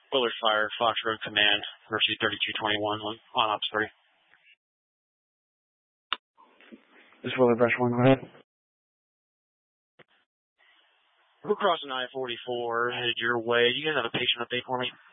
Willard Fire, Fox Road Command, Mercy 3221 on Ops 3. This is Willard Brush 1, go ahead. We're crossing I-44, headed your way. Do you guys have a patient update for me?